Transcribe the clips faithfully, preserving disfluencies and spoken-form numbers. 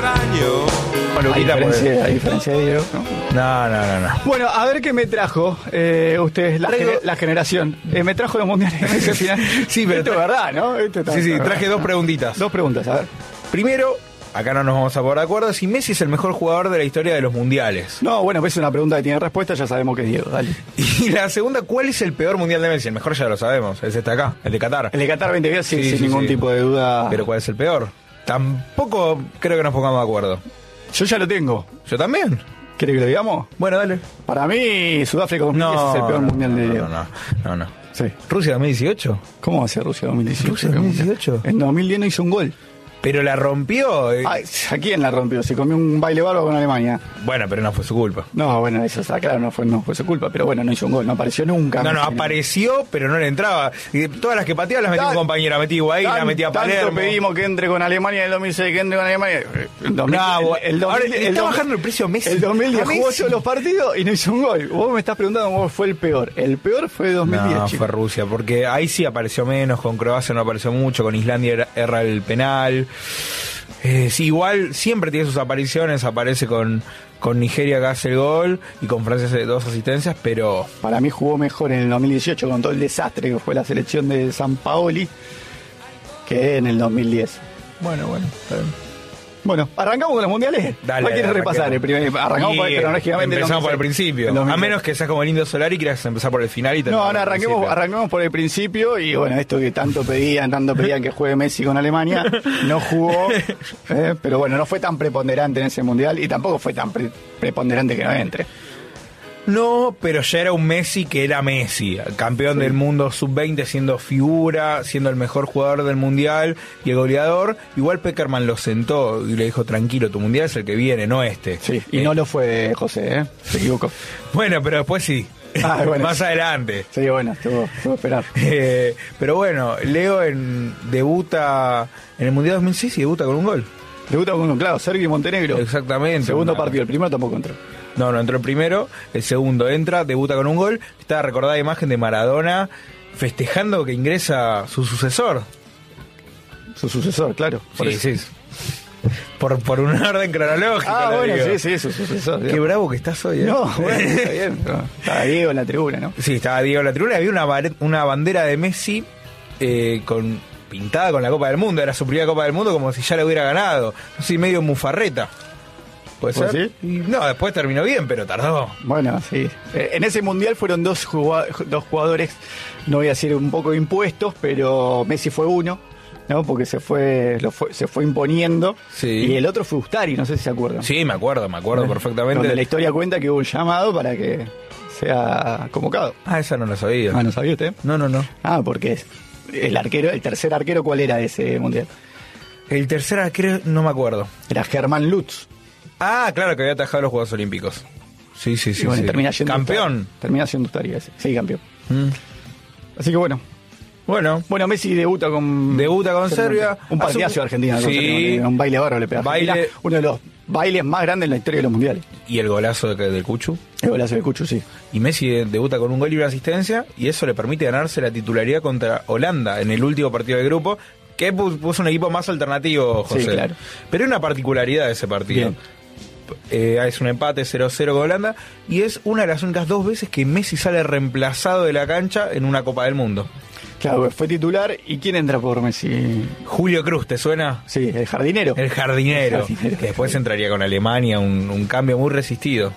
extraño. Bueno, A diferencia, a diferencia de Diego, ¿no? No, no, no, no. Bueno, a ver qué me trajo eh, ustedes, la, Traigo- gener- la generación. Eh, me trajo los mundiales de Messi al final. Sí, pero Esto es verdad, ¿no? Esto está- Sí, sí, está traje verdad. dos preguntitas. Dos preguntas, a ver. Primero, acá no nos vamos a poner de acuerdo, si Messi es el mejor jugador de la historia de los mundiales. No, bueno, pues es una pregunta que tiene respuesta, ya sabemos que es Diego, dale. Y la segunda, ¿cuál es el peor mundial de Messi? El mejor ya lo sabemos, es este acá, el de Qatar. El de Qatar veinte veinte, sí, Sí, sin sí, ningún sí. tipo de duda. Pero ¿cuál es el peor? Tampoco creo que nos pongamos de acuerdo. Yo ya lo tengo. ¿Yo también? ¿Quiere que lo digamos? Bueno, dale. Para mí, Sudáfrica dos mil diez es el peor no, mundial de no, Diego. no, no, no. Sí. ¿Rusia dos mil dieciocho? ¿Cómo va a ser Rusia dos mil dieciocho? ¿Rusia dos mil dieciocho? En dos mil diez no hizo un gol. Pero la rompió. eh. Ay, ¿a quién la rompió? Se comió un baile bárbaro con Alemania. Bueno, pero no fue su culpa. No, bueno, eso está claro, no fue, no fue su culpa, pero bueno, no hizo un gol, no apareció nunca. No, no, Messi, apareció, pero no le entraba. Y todas las que pateaba las metía un Tan- compañero. Metí Higuaín, la Tan- metía a Palermo. Tanto pedimos que entre con Alemania en el dos mil seis, que entre con Alemania. El dos mil, No, el, bueno, el dos mil, ahora el está dos- bajando el precio Messi. El dos mil diez A jugó Messi. todos los partidos y no hizo un gol. Vos me estás preguntando cómo fue el peor. El peor fue dos mil diez, No, chicos. fue Rusia, porque ahí sí apareció menos, con Croacia no apareció mucho, con Islandia era- erra el penal. Eh, sí, igual siempre tiene sus apariciones, aparece con, con Nigeria que hace el gol y con Francia hace dos asistencias, pero Para mí jugó mejor en el dos mil dieciocho con todo el desastre que fue la selección de San Paoli que en el dos mil diez. bueno, bueno. está bien. Bueno, arrancamos con los mundiales. Dale, ¿Cuál quieres dale, repasar? El primer, arrancamos Y, por, eh, cronológicamente. el Empezamos por el dos mil seis. principio. El dos mil A seis. menos que seas como el Indio Solari y quieras empezar por el final y No, terminar ahora por el arranquemos, principio. arranquemos por el principio y bueno, esto que tanto pedían, tanto pedían que juegue Messi con Alemania, no jugó, eh, pero bueno, no fue tan preponderante en ese mundial y tampoco fue tan pre- preponderante que no entre. No, pero ya era un Messi que era Messi, campeón del mundo sub veinte, siendo figura, siendo el mejor jugador del mundial y el goleador. Igual Peckerman lo sentó y le dijo, tranquilo, tu mundial es el que viene, no este. Sí, y Eh, no lo fue José, ¿eh? Se equivocó. Bueno, pero después sí, Ah, bueno. más adelante. Sí, bueno, estuvo, estuvo a esperar. Eh, pero bueno, Leo en, debuta en el Mundial dos mil seis y debuta con un gol. Debuta con uno, claro, Serbia y Montenegro. Exactamente. Segundo Una- partido, el primero tampoco entró. No, no entró el primero, el segundo entra, debuta con un gol. Está recordada imagen de Maradona festejando que ingresa su sucesor. Su sucesor, claro. por Sí, eso. sí. Por, por un orden cronológico. Ah, lo bueno, digo. sí, sí, su sucesor. Qué digamos. bravo que estás hoy. ¿eh? No, bueno, está bien. pero Estaba Diego en la tribuna, ¿no? Sí, estaba Diego en la tribuna. Había una, bar- una bandera de Messi eh, con pintada con la Copa del Mundo. Era su primera Copa del Mundo, como si ya la hubiera ganado. No sé, medio mufarreta. ¿Puede ¿Pues ser? sí? Y no, después terminó bien, pero tardó. Bueno, sí. Eh, en ese mundial fueron dos, jugua- dos jugadores, no voy a decir un poco impuestos, pero Messi fue uno, ¿no? Porque se fue, lo fue se fue imponiendo. Sí. Y el otro fue Ustari, no sé si se acuerdan. Sí, me acuerdo, me acuerdo perfectamente. Donde la historia cuenta que hubo un llamado para que sea convocado. Ah, esa no la sabía. Ah, ¿no sabía usted? No, no, no. Ah, porque es el arquero, el tercer arquero, ¿cuál era de ese mundial? El tercer arquero no me acuerdo. Era Germán Lutz. Ah, claro, que había atajado los Juegos Olímpicos. Sí, sí, sí. Y bueno, sí. termina siendo Campeón. Ustari. Termina siendo Ustari ese. Sí, campeón. Mm. Así que bueno. Bueno, Bueno, Messi debuta con... Debuta con Serbia. Un partidazo Hace de un- Argentina. con Sí. Serbia, un baile bárbaro le pega a Baile- Argentina. Uno de los bailes más grandes en la historia de los mundiales. y el golazo de, del Cuchu. El golazo de Cucho, sí. Y Messi debuta con un gol y una asistencia, y eso le permite ganarse la titularidad contra Holanda en el último partido de grupo, que pu- puso un equipo más alternativo, José. Sí, claro. Pero hay una particularidad de ese partido. Bien. Eh, es un empate cero cero con Holanda, y es una de las únicas dos veces que Messi sale reemplazado de la cancha en una Copa del Mundo. Claro, fue titular. ¿Y quién entra por Messi? Julio Cruz, ¿te suena? Sí, el jardinero. El jardinero, El jardinero. que después entraría con Alemania, un, un cambio muy resistido.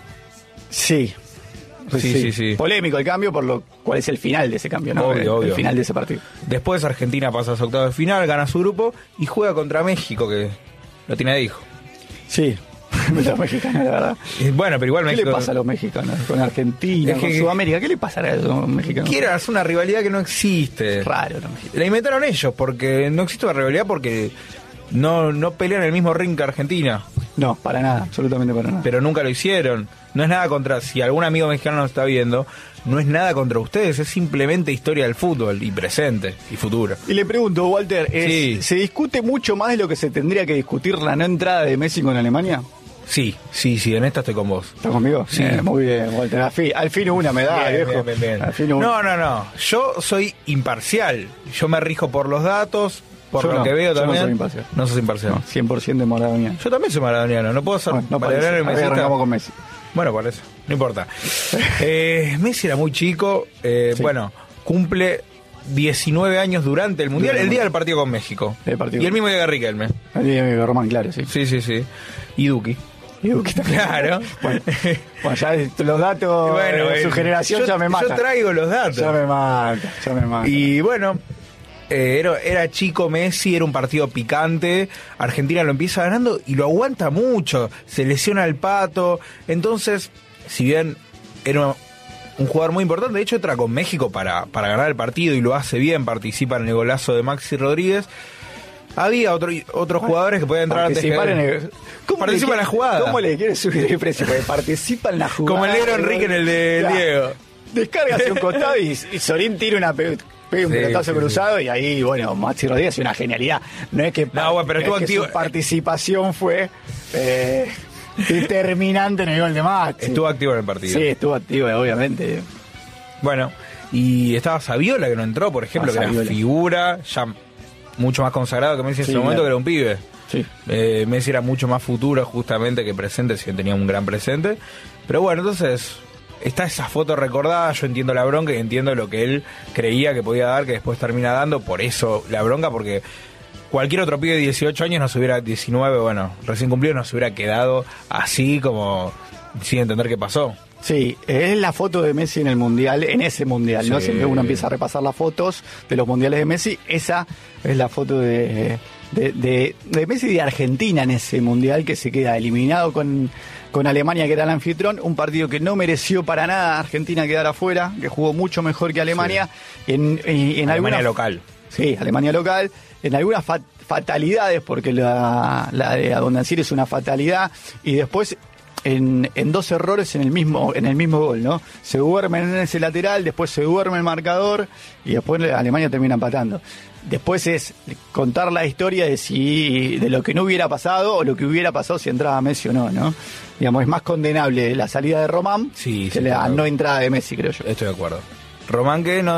Sí. Sí, sí, sí. Polémico el cambio, por lo cual es el final de ese cambio, ¿no? Obvio, el, obvio. el final de ese partido. Después Argentina pasa a su octavo de final, gana su grupo y juega contra México, que lo tiene de hijo. Sí. Los mexicanos, la verdad. Y bueno, pero igual ¿Qué México le pasa a los mexicanos? Con Argentina, Es que- con Sudamérica. ¿Qué le pasa a los mexicanos? quiere hacer una rivalidad que no existe. Raro los mexicanos. La inventaron ellos, porque no existe una rivalidad porque no, no pelean en el mismo ring que Argentina. No, para nada, absolutamente para nada. Pero nunca lo hicieron. No es nada contra, si algún amigo mexicano nos está viendo, no es nada contra ustedes, es simplemente historia del fútbol, y presente, y futuro. Y le pregunto, Walter, ¿es- Sí. ¿se discute mucho más de lo que se tendría que discutir la no entrada de Messi con Alemania? Sí, sí, sí, en esta estoy con vos. ¿Estás conmigo? Sí. Eh, muy bien, Walter. Al fin, al fin una medalla, Bien, viejo. bien, bien, bien. Al fin una. No, no, no. Yo soy imparcial. Yo me rijo por los datos, por Yo lo no, que veo yo también. No soy imparcial. No sos imparcial. No, cien por ciento de maradoniano. Yo también soy maradoniano, no puedo ser Bueno, no maradoniano y parece. mesista. Arrancamos con Messi. Bueno, por eso, no importa. eh, Messi era muy chico, eh, Sí. bueno, cumple diecinueve años durante el Mundial, el día del partido con México. El partido. Y el mismo día que Riquelme. El día de Román, claro, sí. Sí, sí, sí. Y Duki. Y Duki también. Claro. Bueno, bueno, ya los datos Bueno, de su eh, generación yo, ya me matan. Yo traigo los datos. Ya me mata, ya me mata. Y bueno, eh, era, era chico Messi, era un partido picante. Argentina lo empieza ganando y lo aguanta mucho. Se lesiona el Pato. Entonces, si bien era un jugador muy importante, de hecho entra con México para, para ganar el partido y lo hace bien, participa en el golazo de Maxi Rodríguez. Había otro, otros jugadores que podían entrar antes que Participar él. en el, ¿cómo Participa le en la quiere- jugada. ¿Cómo le quiere subir el precio? Porque participa en la jugada. Como el negro Enrique en el de Claro. Diego. Descarga hacia un costado y, y Sorín tira una pe- pega un Sí, pelotazo sí, cruzado y ahí, bueno, Maxi Rodríguez es una genialidad. No es que, No, bueno, pero no estuvo es que activo. su participación fue eh, determinante en el gol de Maxi. Estuvo activo en el partido. Sí, estuvo activo, obviamente. Bueno, y estaba Saviola que no entró, por ejemplo, Ah, que era Saviola. figura, ya mucho más consagrado que Messi en Sí, ese momento, claro. que era un pibe. Sí. Eh, Messi era mucho más futuro justamente que presente, si bien tenía un gran presente. Pero bueno, entonces está esa foto recordada, yo entiendo la bronca y entiendo lo que él creía que podía dar, que después termina dando, por eso la bronca, porque cualquier otro pibe de dieciocho años nos hubiera, diecinueve, bueno, recién cumplido, nos hubiera quedado así como sin entender qué pasó. Sí, es la foto de Messi en el Mundial, en ese Mundial, ¿no? Sí. Siempre uno empieza a repasar las fotos de los Mundiales de Messi, esa es la foto de, de, de, de Messi y de Argentina en ese Mundial, que se queda eliminado con, con Alemania, que era el anfitrión, un partido que no mereció para nada a Argentina quedar afuera, que jugó mucho mejor que Alemania. En, en, en Alemania algunas- local. Sí, Alemania local, en algunas fa- fatalidades, porque la, la de Adondancir es una fatalidad, y después en, en dos errores en el mismo en el mismo gol, ¿no? Se duermen en ese lateral, después se duerme el marcador y después Alemania termina empatando. Después es contar la historia de si de lo que no hubiera pasado o lo que hubiera pasado si entraba Messi o no, ¿no? Digamos, es más condenable la salida de Román Sí, que sí, la claro. no entrada de Messi, creo yo. Estoy de acuerdo. Román que no,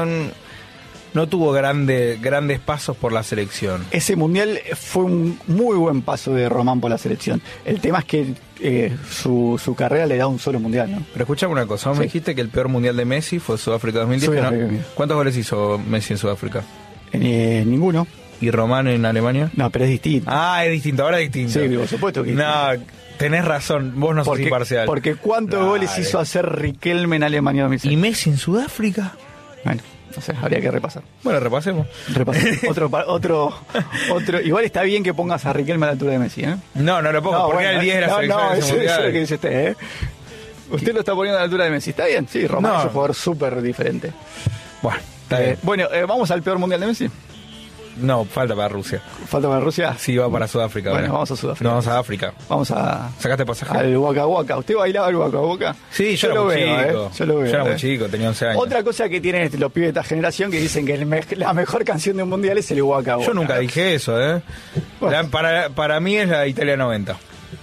no tuvo grande, grandes pasos por la selección. Ese mundial fue un muy buen paso de Román por la selección. El tema es que eh, su, su carrera le da un solo mundial, ¿no? Pero escuchame una cosa, vos Sí. me dijiste que el peor mundial de Messi fue Sudáfrica dos mil diez. Sudáfrica ¿no? dos mil diez. ¿Cuántos goles hizo Messi en Sudáfrica? Eh, ninguno. ¿Y Román en Alemania? No, pero es distinto. Ah, es distinto, ahora es distinto. Sí, por supuesto que es No, tenés razón, vos no sos porque, imparcial. porque ¿cuántos Dale. goles hizo hacer Riquelme en Alemania dos mil seis? ¿Y Messi en Sudáfrica? Bueno, no sé, habría que repasar. Bueno, repasemos. Repasar. otro, pa- otro, otro. Igual está bien que pongas a Riquelme a la altura de Messi, ¿eh? No, no lo pongo, porque bueno, era el diez de la no, selección no, en ese eso, eso es mundial. lo que dice usted, ¿eh? Usted lo está poniendo a la altura de Messi. Está bien, sí, Román No. es un jugador súper diferente. Bueno, está Eh, bien. bueno, eh, vamos al peor mundial de Messi. No, falta para Rusia. Falta para Rusia. Sí, va para Sudáfrica. Bueno, ahora. vamos a Sudáfrica. No, vamos a África. Vamos a ¿Sacaste pasaje? al Waka Waka. ¿Usted bailaba el Waka Waka? Sí, yo, era lo muy veo, chico. ¿eh? Yo lo veo. Yo era ¿eh? muy chico, tenía once años. Otra cosa que tienen los pibes de esta generación que dicen que el me- la mejor canción de un mundial es el Waka Waka. Yo nunca dije eso, ¿eh? Bueno. La- para, para mí es la Italia noventa.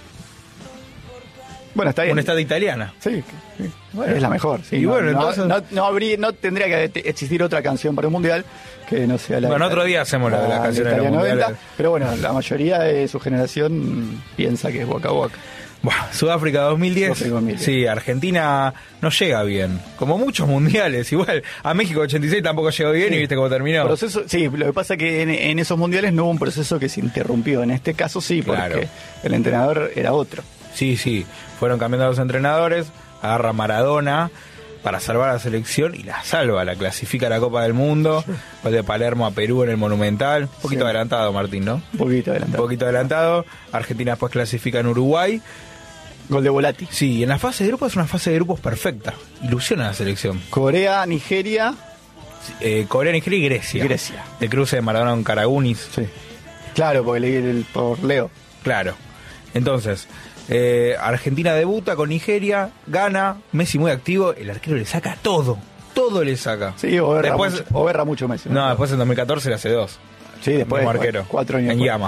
Bueno, está bien. Una estado italiana. Sí, sí. Bueno. Es la mejor. Sí, Y no, bueno, no, entonces- no, no habría, no tendría que existir otra canción para un mundial que no sea la. Bueno, otro día hacemos la de las canciones de los Italia noventa, mundiales. pero bueno, la mayoría de su generación piensa que es Waka Waka. Buah, Sudáfrica dos mil diez. Sudáfrica dos mil diez. Sí, Argentina no llega bien. Como muchos mundiales. Igual, a México ochenta y seis tampoco llegó bien Sí. y viste cómo terminó. Proceso, sí, lo que pasa es que en, en esos mundiales no hubo un proceso que se interrumpió. En este caso sí, porque Claro. el entrenador era otro. Sí, sí. Fueron cambiando los entrenadores. Agarra Maradona para salvar a la selección y la salva. La clasifica a la Copa del Mundo. Gol de Palermo a Perú en el Monumental. Un poquito Sí. adelantado, Martín, ¿no? Un poquito Un adelantado. poquito adelantado. Argentina después clasifica en Uruguay. Gol de Volati. Sí, y en la fase de grupos es una fase de grupos perfecta. Ilusiona a la selección. Corea, Nigeria. Eh, Corea, Nigeria y Grecia. Grecia. El cruce de Maradona con Karagunis. Sí. Claro, porque leí el, por Leo. Claro. Entonces, eh, Argentina debuta con Nigeria, gana, Messi muy activo, el arquero le saca todo. Todo le saca. Sí, o berra, Después- mucho, o berra mucho Messi. No, después en dos mil catorce le hace dos. Sí, después Mismo bueno, arquero. cuatro años En después. llama.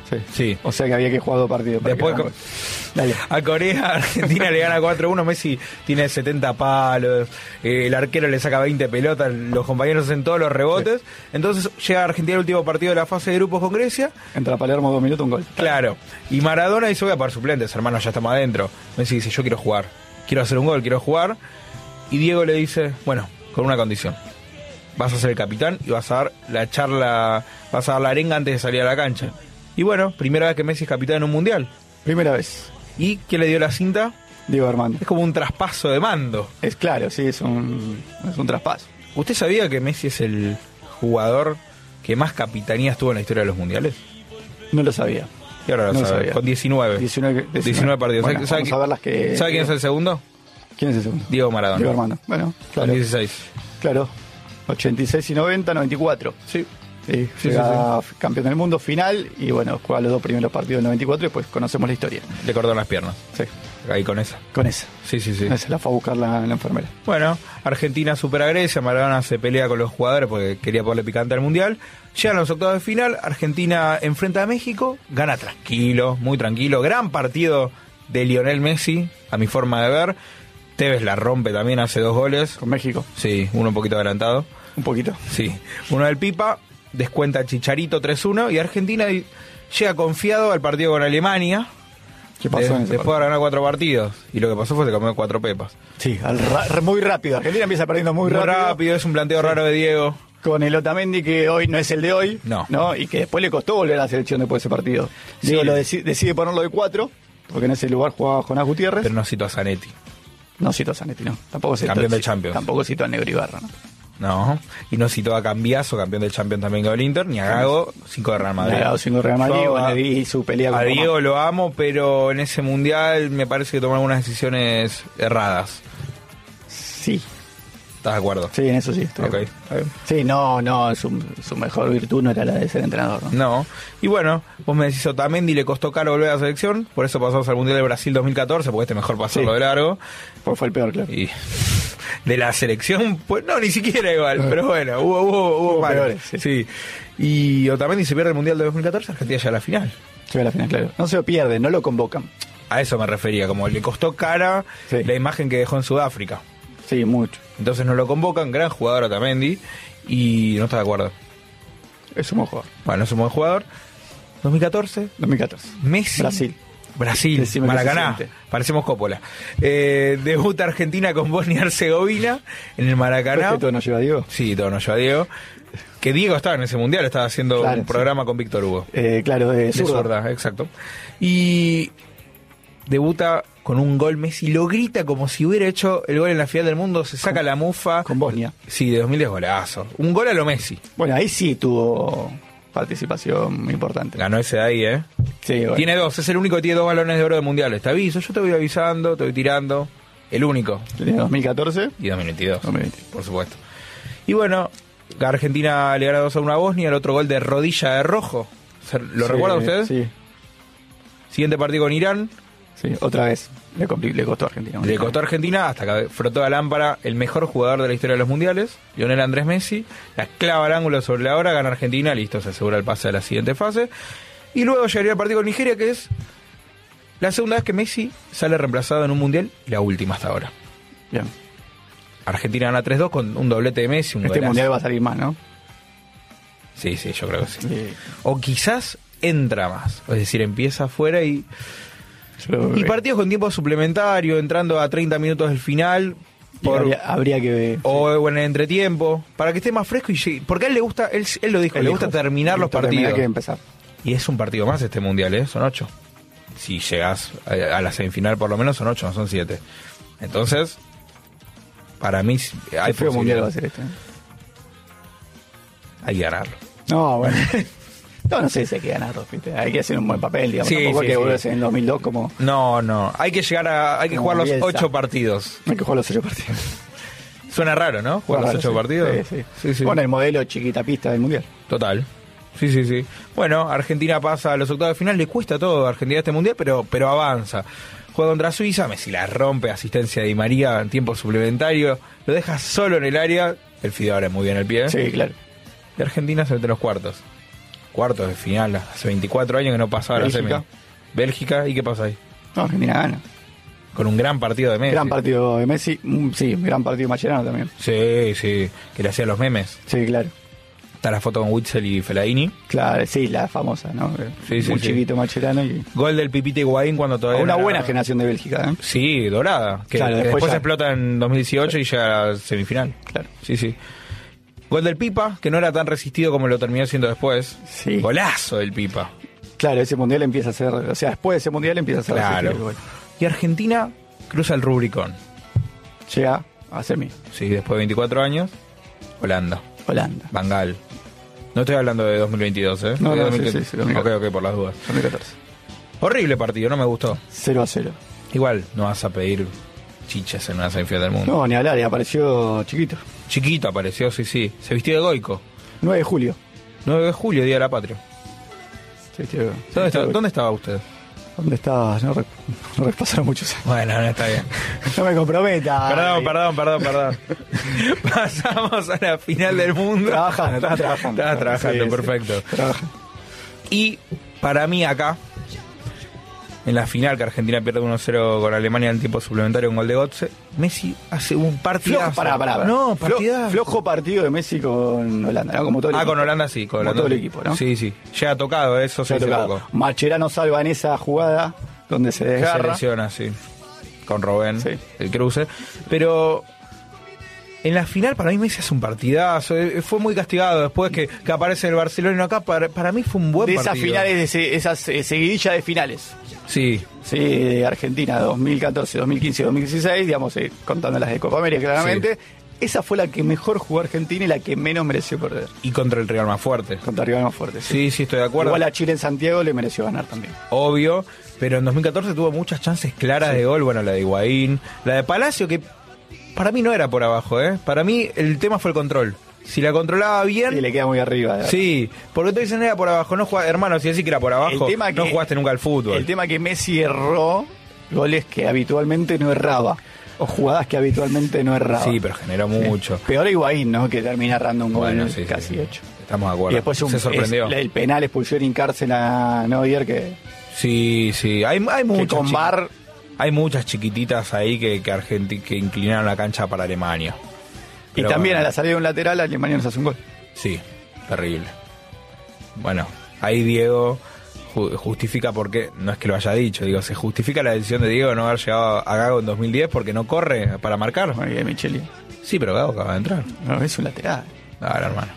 Sí. Sí. O sea que había que jugar dos partidos. para Después que con- Dale. A Corea, Argentina le gana cuatro uno, Messi tiene setenta palos, eh, el arquero le saca veinte pelotas, los compañeros hacen todos los rebotes. Entonces llega Argentina al último partido de la fase de grupos con Grecia. Entra Palermo dos minutos, un gol. Claro. Y Maradona dice, voy a parar suplentes, hermano, ya estamos adentro. Messi dice, yo quiero jugar, quiero hacer un gol, quiero jugar. Y Diego le dice, bueno, con una condición. Vas a ser el capitán y vas a dar la charla, vas a dar la arenga antes de salir a la cancha. Y bueno, primera vez que Messi es capitán en un mundial. Primera vez. ¿Y quién le dio la cinta? Diego Armando. Es como un traspaso de mando. Es claro, sí, es un, es un traspaso. ¿Usted sabía que Messi es el jugador que más capitanías tuvo en la historia de los mundiales? No lo sabía. Y ahora lo No lo sabe, sabía. con diecinueve. diecinueve, diecinueve partidos. Bueno, ¿Sabe, vamos a ver las que... ¿Sabe quién es el segundo? ¿Quién es el segundo? Diego Maradona. Diego Armando. Bueno, Con claro. dieciséis. Claro. ochenta y seis y noventa, noventa y cuatro. Sí. Sí, Sí, llega campeón del mundo, final, y bueno, juega los dos primeros partidos del noventa y cuatro y pues conocemos la historia. Le cortaron las piernas. Sí, Ahí con esa. con esa. Sí, sí, sí. Esa la fue a buscar la, la enfermera. Bueno, Argentina supera a Grecia, Maradona se pelea con los jugadores porque quería ponerle picante al Mundial. Llegan los octavos de final, Argentina enfrenta a México, gana tranquilo, muy tranquilo. Gran partido de Lionel Messi, a mi forma de ver. Tevez la rompe también, hace dos goles. Con México, Sí, uno un poquito adelantado. un poquito. Sí, uno del Pipa, descuenta Chicharito tres uno y Argentina di- llega confiado al partido con Alemania. ¿Qué pasó de- en ese después de partido? ganar cuatro partidos. Y lo que pasó fue que se comió cuatro pepas. Sí, al ra- muy rápido. Argentina empieza perdiendo muy, Muy rápido. rápido, es un planteo raro de Diego. Con el Otamendi que hoy no es el de hoy. No. ¿no? Y que después le costó volver a la selección después de ese partido. Sí. Diego lo deci- decide ponerlo de cuatro, porque en ese lugar jugaba Jonás Gutiérrez. Pero no cito a Zanetti. No citó a Zanetti, no. Tampoco citó, Campeón del Champions. Tampoco citó a Negro Ibarra, ¿no? No. Y no citó a Cambiaso, campeón del Champions también con el Inter, ni a Gago, cinco de Real Madrid. Le ha dado cinco Real Madrid, Yo bueno, a- y su pelea con A Roma. Diego lo amo, pero en ese mundial me parece que tomó algunas decisiones erradas. Sí, ¿Estás de acuerdo? sí, en eso sí. estoy de Ok, acuerdo. está bien. Sí, no, no, su, su mejor virtud no era la de ser entrenador, ¿no? No. Y bueno, vos me decís, Otamendi le costó caro volver a la selección, por eso pasamos al Mundial de Brasil dos mil catorce, porque este mejor pasarlo Sí. de largo. Pues fue el peor, claro. Y de la selección, pues no, ni siquiera igual, pero bueno, hubo, hubo, hubo, Hubo malos. peores, sí. Sí. Y Otamendi se pierde el Mundial de dos mil catorce, Argentina llega a la final. Llega a la final, claro. No se lo pierde, no lo convocan. A eso me refería, como le costó cara Sí. la imagen que dejó en Sudáfrica. Sí, mucho. Entonces no lo convocan, gran jugador Otamendi, y no está de acuerdo. Es un buen jugador. Bueno, es un buen jugador. dos mil catorce, dos mil catorce. Messi. Brasil. Brasil, Decime qué Maracaná, se siente. parecemos Coppola. Eh, debuta Argentina con Bosnia y Herzegovina en el Maracaná. ¿Esto nos lleva Diego? Sí, todo nos lleva a Diego. Que Diego estaba en ese mundial, estaba haciendo Claro, un programa con Víctor Hugo. Eh, claro, de De zurda. zurda, exacto. Y debuta con un gol Messi, lo grita como si hubiera hecho el gol en la final del mundo, se saca la mufa. Con Bosnia. Sí, de dos mil diez golazo. Un gol a lo Messi. Bueno, ahí sí tuvo participación muy importante. Ganó ese de ahí, ¿eh? Sí, bueno. Tiene dos, es el único que tiene dos balones de oro de mundiales. Te aviso, yo te voy avisando, te voy tirando. El único. Tiene dos mil catorce. Y dos mil veintidós, dos mil veinte. por supuesto. Y bueno, Argentina le gana dos a uno a Bosnia, el otro gol de rodilla de rojo. ¿Se- ¿Lo Sí, recuerda usted? Sí, Siguiente partido con Irán. sí, otra vez. Le, compli- le costó a Argentina. Le costó a Argentina hasta que frotó la lámpara el mejor jugador de la historia de los mundiales, Lionel Andrés Messi. La clava al ángulo sobre la hora, gana Argentina, listo, se asegura el pase a la siguiente fase. Y luego llegaría el partido con Nigeria, que es la segunda vez que Messi sale reemplazado en un mundial y la última hasta ahora. Bien. Argentina gana tres dos con un doblete de Messi, un Este golazo. mundial va a salir más, ¿no? Sí, sí, yo creo que sí. Sí. O quizás entra más, es decir, empieza afuera y... Yo lo- Y partidos con tiempo suplementario, entrando a treinta minutos del final... y Por, habría, habría que ver. o en el entretiempo, para que esté más fresco y llegue- porque a él le gusta, él, él lo dijo, El le hijo. gusta terminar los Terminar partidos. que empezar. Y es un partido más este mundial, ¿eh? Son ocho. Si llegas a, a la semifinal por lo menos son ocho, no son siete. Entonces, para mí hay Qué feo mundial posibilidad. va a ser este. ¿eh? Hay que ganarlo. No, bueno. No, no sé si hay que ganar, ¿viste? Hay que hacer un buen papel, digamos. Sí, Tampoco sí, hay que sí. volverse en el dos mil dos como... No, no, hay que llegar a, hay que Como jugar los Bielsa. ocho partidos. Hay que jugar los ocho partidos. Suena raro, ¿no? Jugar los Claro, ocho sí. partidos. Sí, sí. Sí, sí. Bueno, el modelo chiquita pista del mundial. Total. Sí, sí, sí. Bueno, Argentina pasa a los octavos de final, le cuesta todo a Argentina este mundial, pero, pero avanza. Juega contra Suiza, Messi la rompe, asistencia de Di María en tiempo suplementario, lo deja solo en el área, el Fideo abre muy bien el pie. Sí, claro. Y Argentina se mete en los cuartos. cuartos de final, hace veinticuatro años que no pasaba la semi. Bélgica, ¿y qué pasa ahí? No, Argentina gana. Con un gran partido de Messi. Gran partido de Messi, sí, gran partido de Mascherano también. Sí, sí, que le hacía los memes. Sí, claro. Está la foto con Witzel y Fellaini. Claro, sí, la famosa, ¿no? Sí, sí, Muy sí. chiquito Mascherano. Y... Gol del Pipita Higuaín cuando todavía... Una no buena era... generación de Bélgica, ¿eh? Sí, dorada. Que, claro, que después, después ya... explota en dos mil dieciocho y llega a la semifinal. Claro. Sí, sí. Gol del Pipa, que no era tan resistido como lo terminó siendo después. Sí. Golazo del Pipa. Claro, ese mundial empieza a ser... O sea, después de ese mundial empieza a ser... Claro. Bueno. Y Argentina cruza el Rubicón. Llega a semi. Sí, después de veinticuatro años, Holanda. Holanda. Van Gaal. No estoy hablando de dos mil veintidós, ¿eh? No, de no, dos mil... sí, sí, sí, Ok, ok, por las dudas. dos mil catorce. Horrible partido, no me gustó. cero a cero. Igual, no vas a pedir chichas en una semifinal del mundo. No, ni hablar, y apareció chiquito. Chiquito apareció, sí, sí. Se vistió de Goico. nueve de julio. nueve de julio, Día de la Patria. Se vistió, se ¿Dónde, vistió está- de- ¿Dónde estaba usted? ¿Dónde estaba? No, re- no re- pasaron muchos años. Bueno, no está bien. No me comprometa. Perdón, Ay. perdón, perdón, perdón. Pasamos a la final del mundo. Trabajando, estaba trabajando. Estaba trabajando, Sí, sí. perfecto. Trabajando. Y para mí acá, en la final que Argentina pierde uno cero con Alemania en tiempo suplementario con gol de Götze, Messi hace un partidazo. Flojo, pará, pará, pará. No, Flo- partidazo. flojo partido de Messi con Holanda, ¿no? Como todo el Ah, equipo. con Holanda sí, con Como Holanda todo el sí. equipo, ¿no? Sí, sí. Llega tocado, eso Se se ha hace tocado. poco. Mascherano salva en esa jugada donde se Que se desgarra. lesiona, sí. Con Robben, Sí. el cruce. Pero en la final para mí Messi hace un partidazo. Eh, Fue muy castigado después que, que aparece el Barcelona. Y acá para, para mí fue un buen De esas partido. finales, de ese- esas eh, seguidillas de finales. Sí, Sí, de Argentina, dos mil catorce, dos mil quince, dos mil dieciséis, digamos, eh, contando las de Copa América claramente. Esa fue la que mejor jugó Argentina y la que menos mereció perder. y contra el Real más fuerte. Contra rival más fuerte. Sí. Sí, sí, estoy de acuerdo. Igual a Chile en Santiago le mereció ganar también. Obvio, pero en dos mil catorce tuvo muchas chances claras de gol. Bueno, la de Higuaín, la de Palacio, que para mí no era por abajo, ¿eh? Para mí el tema fue el control. Si la controlaba bien... Y le queda muy arriba. de verdad. Sí, porque tú dices no era por abajo, no jugaba, hermano, si decís que era por abajo, El tema no que- jugaste nunca al fútbol. El tema que Messi erró goles que habitualmente no erraba. O jugadas que habitualmente no erraba. Sí, pero generó mucho. Peor Higuaín, ¿no? Que termina errando un gol Bueno, sí, casi sí. hecho. Estamos de acuerdo. Y después un, se sorprendió. es- el penal, expulsión y cárcel a Neuer que, Sí, sí, hay, hay que muchas con chiqui- V A R hay muchas chiquititas ahí que, que, Argenti- que inclinaron la cancha para Alemania. y Pero también bueno, a la salida de un lateral Alemania nos hace un gol. Sí, terrible. Bueno, ahí Diego ju- justifica por qué, no es que lo haya dicho, digo, se justifica la decisión de Diego de no haber llegado a Gago en dos mil diez porque no corre para marcar. Bueno, y de Micheli. Sí, pero Gago acaba de entrar. No, es un lateral. Dale, hermano.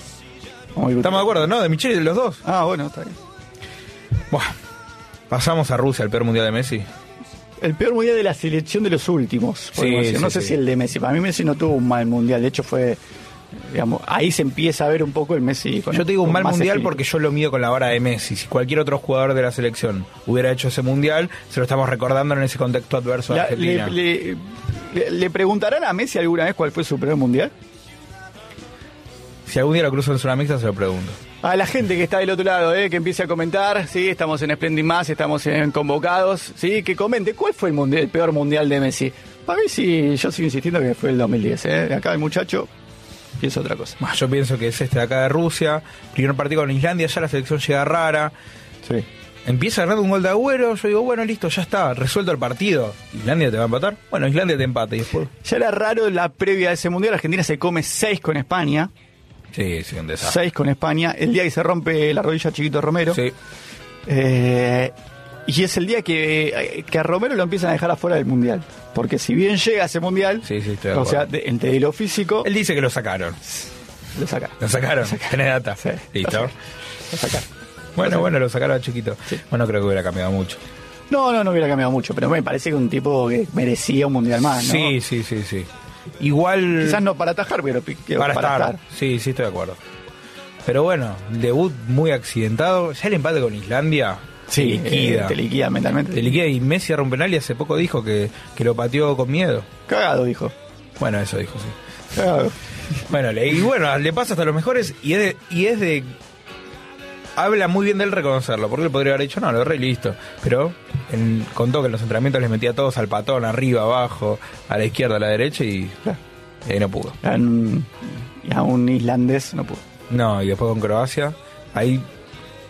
Muy brutal. Estamos de acuerdo, ¿no? De Micheli, de los dos. Ah, bueno, está bien. Buah. Pasamos a Rusia, el peor mundial de Messi. El peor mundial de la selección de los últimos. podemos Sí, decir. No sí, sé sí. si el de Messi. Para mí Messi no tuvo un mal mundial. De hecho fue, digamos, ahí se empieza a ver un poco el Messi. Con, Yo te digo un con mal más mundial espíritu. porque yo lo mido con la vara de Messi. Si cualquier otro jugador de la selección hubiera hecho ese mundial, se lo estamos recordando en ese contexto adverso de La- Argentina. le, le- le- ¿Le preguntarán a Messi alguna vez cuál fue su primer mundial? Si algún día lo cruzo en zona mixta, se lo pregunto. A la gente que está del otro lado, eh, que empiece a comentar, sí, estamos en Splendid Más, estamos en Convocados, sí, que comente cuál fue el, mundial, el peor mundial de Messi. Para mí sí, yo sigo insistiendo que fue el dos mil diez, eh. Acá el muchacho piensa otra cosa. Bah, Yo pienso que es este de acá de Rusia. Primer partido con Islandia, ya la selección llega rara. Sí. Empieza ganando un gol de Agüero. Yo digo, bueno, listo, ya está, resuelto el partido. ¿Islandia te va a empatar? Bueno, Islandia te empata y después. Ya era raro la previa de ese mundial, Argentina se come seis con España, Sí, sí, un desastre. seis con España, el día que se rompe la rodilla Chiquito Romero. Sí. Eh, y es el día que, que a Romero lo empiezan a dejar afuera del mundial. Porque si bien llega a ese mundial, Sí, sí, estoy de o acuerdo. sea, de- entre lo físico, Él dice que lo sacaron. lo saca. Lo sacaron. Tenés data. Sí, Listo. lo Lo saca. Bueno, bueno, lo sacaron a Chiquito. Sí. Bueno, creo que hubiera cambiado mucho. No, no, no hubiera cambiado mucho, pero me parece que un tipo que merecía un mundial más, ¿no? Sí, sí, sí, sí. Igual. Quizás no para atajar, pero pi- que para, para, estar. estar. Sí, sí, estoy de acuerdo. Pero bueno, debut muy accidentado. Ya el empate con Islandia Sí, te liquida. eh, te liquida mentalmente. Te liquida. Y Messi agarra un penal y hace poco dijo que, que lo pateó con miedo. Cagado, dijo. Bueno, eso dijo, sí. Cagado. Bueno, le, y bueno, le pasa hasta los mejores y es de, y es de habla muy bien de él reconocerlo, porque él podría haber dicho, no, lo erré y listo. Pero en- contó que en los entrenamientos les metía a todos al patón, arriba, abajo, a la izquierda, a la derecha y, Claro. y ahí no pudo. A un, a un islandés no pudo. No, y después con Croacia, ahí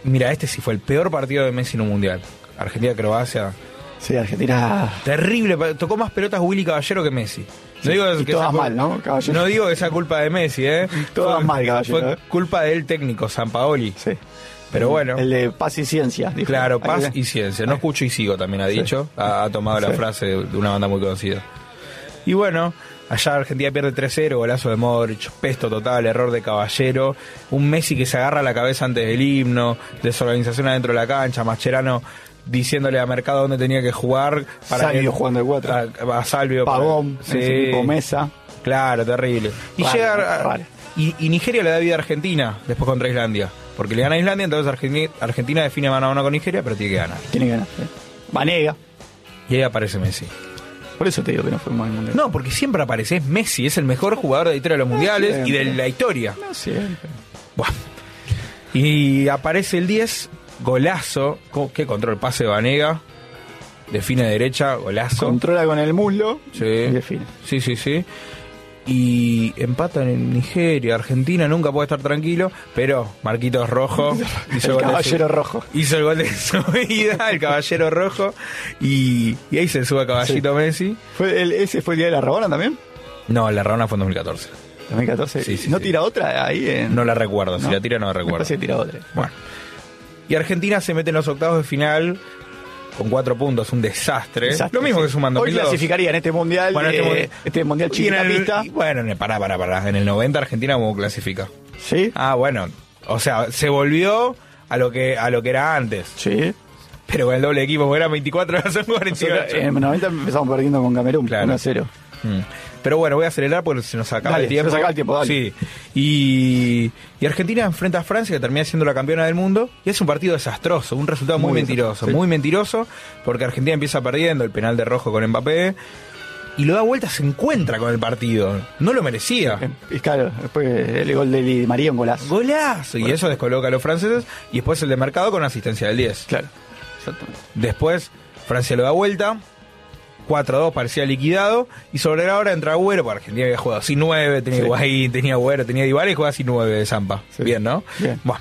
Mira, este sí fue el peor partido de Messi en un mundial. Argentina-Croacia. Sí, Argentina... Terrible, tocó más pelotas Willy Caballero que Messi. No sí, digo y que todas sea, mal, ¿no, Caballero? No digo que sea culpa de Messi, ¿eh? Todas fue, mal, Caballero. Fue ¿eh? culpa del técnico, Sampaoli. Sí. Pero bueno. El de paz y ciencia. Dijo. Claro, paz Ahí, y ciencia. No escucho y sigo, también ha dicho. Sí. Ha, ha tomado sí. la frase de una banda muy conocida. Y bueno, allá Argentina pierde tres cero, golazo de Modric, pesto total, error de Caballero, un Messi que se agarra la cabeza antes del himno, desorganización adentro de la cancha, Mascherano diciéndole a Mercado dónde tenía que jugar. Para Salvio que, jugando de cuatro. A, a Salvio. Pavón, para, sí. equipo Mesa. Claro, terrible. Y vale, llega vale. y, y Nigeria le da vida a Argentina después contra Islandia. Porque le gana a Islandia, entonces Argentina, Argentina define mano a mano con Nigeria, pero tiene que ganar. Tiene que ganar. ¿eh? Vanega. Y ahí aparece Messi. Por eso te digo que no fue mal mundial. No, porque siempre aparece, es Messi, es el mejor jugador de la historia de los mundiales no y de la historia. No siempre. Buah. Y aparece el diez, golazo. ¿Qué control? Pase de Vanega. Define derecha, golazo. Controla con el muslo sí. y define. Sí, sí, sí. Y empatan en Nigeria. Argentina nunca puede estar tranquilo, pero Marquitos Rojo hizo el, el caballero su, rojo hizo el gol de su vida, el caballero rojo, y, y ahí se sube a caballito sí. Messi. ¿Fue el, ¿Ese fue el día de la Rabona también? No, la Rabona fue en dos mil catorce. ¿dos mil catorce? Sí, sí, ¿No sí. tira otra ahí? En... No la recuerdo, ¿no? Si la tira no la recuerdo. Después se tira otra. Bueno. Y Argentina se mete en los octavos de final con cuatro puntos, un desastre. desastre Lo mismo sí. que sumando. Hoy clasificaría en este mundial, bueno, de, este mundial, este mundial chiquita pista. Bueno, pará, pará, pará. En el noventa Argentina cómo clasifica. ¿Sí? Ah, bueno. O sea, se volvió a lo que a lo que era antes. Sí. Pero con el doble equipo, porque eran veinticuatro, ahora son cuarenta y ocho. Nosotros, en el noventa empezamos perdiendo con Camerún, claro. uno a cero. Mm. Pero bueno, voy a acelerar porque se nos acaba dale, el tiempo. Se nos acaba el tiempo, dale. Sí. Y, y Argentina enfrenta a Francia, que termina siendo la campeona del mundo, y es un partido desastroso, un resultado muy, muy mentiroso, sí. muy mentiroso, porque Argentina empieza perdiendo el penal de Rojo con Mbappé, y lo da vuelta, se encuentra con el partido. No lo merecía. Y claro, después el gol de Di María, un golazo. Golazo. Y eso descoloca a los franceses, y después el de Mercado con asistencia del diez. Claro, exactamente. Después Francia lo da vuelta, cuatro a dos, parecía liquidado, y sobre la hora entra Agüero, porque Argentina había jugado así nueve, tenía sí. Higuaín, tenía Agüero, tenía Dybala y jugaba así nueve de Zampa. Sí. Bien, ¿no? Bien. Bueno.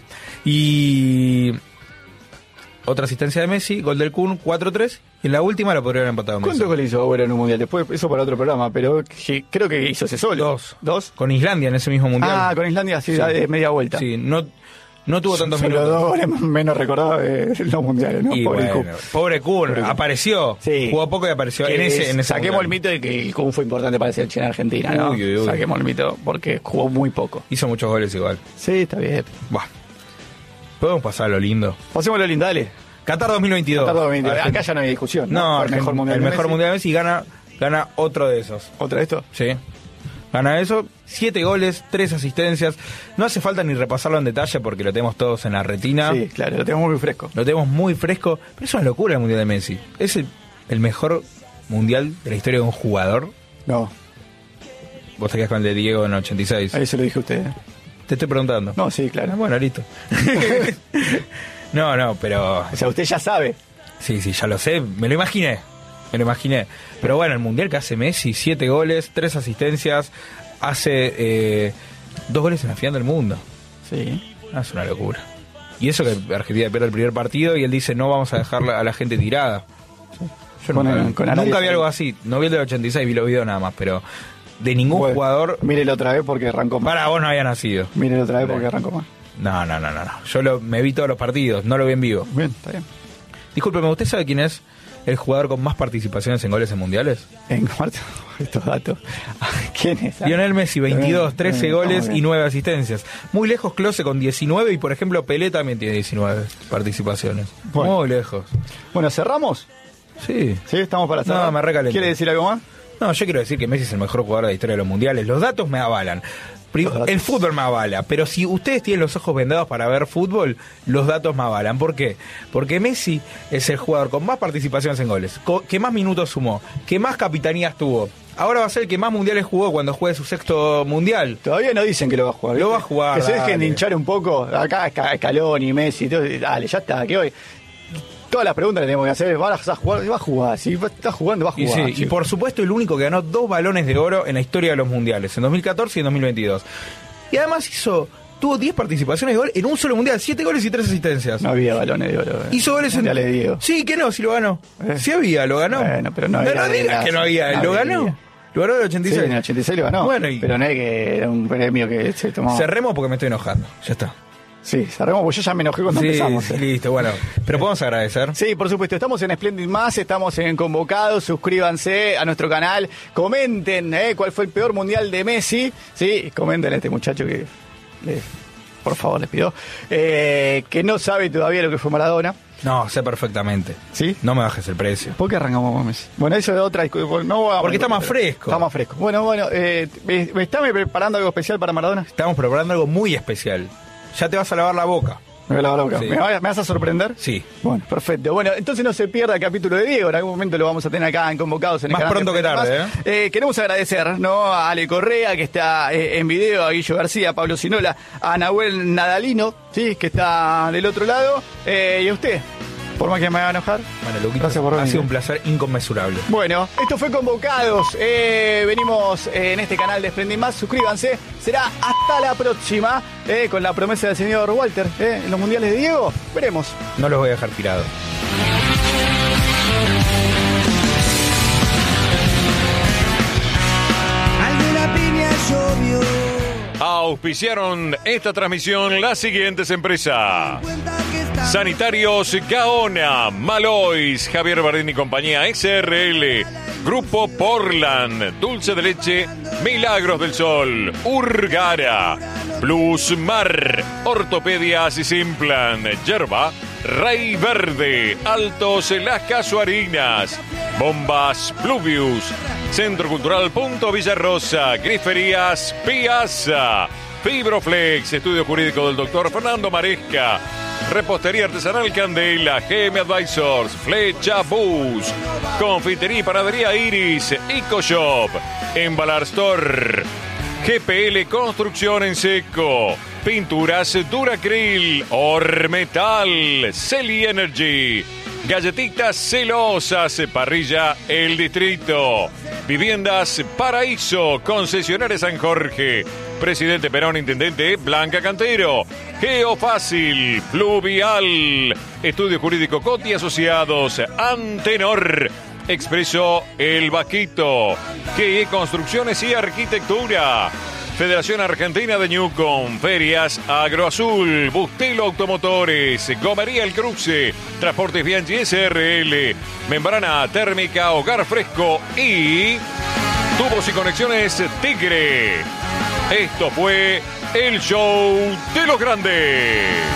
Y otra asistencia de Messi, gol del Kun, cuatro tres, y en la última lo podrían haber empatado Messi. ¿Cuántos goles hizo Agüero en un mundial? Después, eso para otro programa, pero creo que hizo ese solo. Dos. ¿Dos? Con Islandia en ese mismo mundial. Ah, con Islandia, sí, sí. de media vuelta. Sí, no... No tuvo tantos Son minutos. Los dos goles menos recordados de los mundiales, ¿no? Y Pobre bueno, Kun. Pobre Kun, apareció. Sí. Jugó poco y apareció. En ese, en ese saquemos mundial. el mito de que el Kun fue importante para la selección argentina, ¿no? Uy, uy, uy. Saquemos el mito porque jugó muy poco. Hizo muchos goles igual. Sí, está bien. Buah. Podemos pasar a lo lindo. Pasemos lo lindo, dale. Qatar dos mil veintidós. Qatar dos mil veintidós. Acá ya no hay discusión. No, no el mejor mundial. El de mejor Messi. mundial de Messi gana, gana otro de esos. ¿Otro de estos? Sí. Gana eso, siete goles, tres asistencias. No hace falta ni repasarlo en detalle porque lo tenemos todos en la retina. Sí, claro, lo tenemos muy fresco. Lo tenemos muy fresco, pero es una locura el mundial de Messi. ¿Es el, el mejor mundial de la historia de un jugador? No. Vos te quedás con el de Diego en el ochenta y seis. Ahí se lo dije a usted. Te estoy preguntando. No, sí, claro. Ah, bueno, listo. no, no, pero... O sea, usted ya sabe. Sí, sí, ya lo sé, me lo imaginé. Me lo imaginé. Pero bueno, el mundial que hace Messi, siete goles, tres asistencias, hace eh, dos goles en la final del mundo. Sí. Ah, es una locura. Y eso que Argentina pierde el primer partido y él dice no vamos a dejar a la gente tirada. Sí. Yo con nunca, el, con nunca vi algo así. No vi el del ochenta y seis, vi los videos nada más, pero de ningún bueno, jugador... Mírelo otra vez porque arrancó más. Para vos no había nacido. Mírelo otra vez porque arrancó más. No, no, no, no. no. Yo lo, me vi todos los partidos, no lo vi en vivo. Bien, está bien. Discúlpeme, ¿usted sabe quién es el jugador con más participaciones en goles en mundiales? En cuarto, estos datos. ¿Quién es? Lionel Messi, veintidós, trece bien, goles bien. y nueve asistencias. Muy lejos Klose con diecinueve y por ejemplo Pelé también tiene diecinueve participaciones. Bueno. Muy lejos. Bueno, ¿cerramos? Sí. ¿Sí? ¿Estamos para cerrar? No, me recalenté. ¿Quiere decir algo más? No, yo quiero decir que Messi es el mejor jugador de la historia de los mundiales. Los datos me avalan. El fútbol me avala, pero si ustedes tienen los ojos vendados para ver fútbol, los datos me avalan. ¿Por qué? Porque Messi es el jugador con más participaciones en goles, que más minutos sumó, que más capitanías tuvo. Ahora va a ser el que más mundiales jugó cuando juegue su sexto mundial. Todavía no dicen que lo va a jugar. Lo va a jugar. Que se dejen dale. de hinchar un poco. Acá Scaloni, Messi, todo, dale, ya está. Que hoy todas las preguntas que tenemos que hacer, ¿vas a jugar? Va a jugar. Si está jugando, va a jugar. Y, sí, y por supuesto el único que ganó dos balones de oro en la historia de los mundiales, en dos mil catorce y en dos mil veintidós. Y además hizo tuvo diez participaciones de gol en un solo mundial, siete goles y tres asistencias. No había balones de oro. Eh. Hizo goles en... le digo. Sí, que no, si lo ganó. Eh. Sí había, lo ganó. Bueno, pero no, no, no digas que no había, no lo había. ganó. Lo ganó en el ochenta y seis. Sí, en el ochenta y seis lo ganó. Bueno, y... Pero no es que era un premio que se tomó. Cerremos porque me estoy enojando. Ya está. Sí, cerremos porque yo ya me enojé cuando sí, empezamos. Sí, eh. listo, bueno. Pero podemos agradecer. Sí, por supuesto. Estamos en Splendid Más, estamos en Convocados. Suscríbanse a nuestro canal. Comenten eh, cuál fue el peor mundial de Messi. Sí, comenten a este muchacho que, eh, por favor, les pido. Eh, que no sabe todavía lo que fue Maradona. No, sé perfectamente. ¿Sí? No me bajes el precio. ¿Por qué arrancamos con Messi? Bueno, eso es otra discusión. No, porque está más fresco. Está más fresco. Bueno, bueno, eh, ¿me está preparando algo especial para Maradona? Estamos preparando algo muy especial. Ya te vas a lavar la boca. Me, voy a lavar la boca. Sí. ¿Me, vas, ¿Me vas a sorprender? Sí. Bueno, perfecto. Bueno, entonces no se pierda el capítulo de Diego. En algún momento lo vamos a tener acá en Convocados. En el Más canal pronto que tarde, ¿eh? ¿eh? Queremos agradecer, ¿no? A Ale Correa, que está eh, en video, a Guillo García, a Pablo Sinola, a Nahuel Nadalino, ¿sí? Que está del otro lado, eh, y a usted. Por más que me haga enojar. Bueno, Luquito, gracias por venir. Ha sido un placer inconmensurable. Bueno, esto fue Convocados. Eh, venimos eh, en este canal de Splendid Más. Suscríbanse. Será hasta la próxima. Eh, con la promesa del señor Walter. Eh, en los mundiales de Diego. Veremos. No los voy a dejar tirados. Al de la piña llovió. Auspiciaron esta transmisión las siguientes empresas: Sanitarios Gaona, Malois, Javier Bardini y compañía S R L, Grupo Portland, Dulce de Leche, Milagros del Sol, Urgara, Plus Mar, Ortopedias y Simplan, Yerba, Rey Verde, Altos Las Casuarinas, Bombas Pluvius, Centro Cultural Punto Villarrosa, Griferías Piazza, Fibroflex, Estudio Jurídico del Doctor Fernando Maresca, Repostería Artesanal Candela, G M Advisors, Flecha Bus, Confitería y Panadería Iris, EcoShop, Embalar Store, G P L Construcción en Seco, Pinturas Duracril, Ormetal, Celi Energy, Galletitas Celosas, Parrilla El Distrito, Viviendas Paraíso, Concesionaria San Jorge, Presidente Perón, Intendente Blanca Cantero, Geofácil, Fluvial, Estudio Jurídico Coti Asociados, Antenor, Expreso El Vaquito, G E Construcciones y Arquitectura, Federación Argentina de Newcom, Ferias Agroazul, Bustelo Automotores, Gomería El Cruce, Transportes Bianchi S R L, Membrana Térmica Hogar Fresco y Tubos y Conexiones Tigre. Esto fue el show de los grandes.